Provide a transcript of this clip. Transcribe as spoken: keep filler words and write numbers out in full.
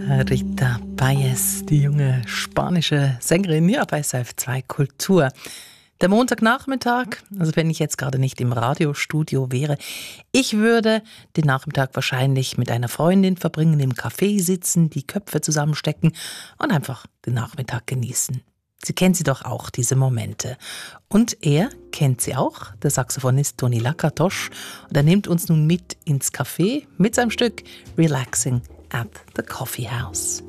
Rita Páez, die junge spanische Sängerin, hier bei S R F zwei Kultur. Der Montagnachmittag, also wenn ich jetzt gerade nicht im Radiostudio wäre, ich würde den Nachmittag wahrscheinlich mit einer Freundin verbringen, im Café sitzen, die Köpfe zusammenstecken und einfach den Nachmittag genießen. Sie kennen sie doch auch, diese Momente. Und er kennt sie auch, der Saxophonist Tony Lakatos. Und er nimmt uns nun mit ins Café mit seinem Stück Relaxing at the Coffee House.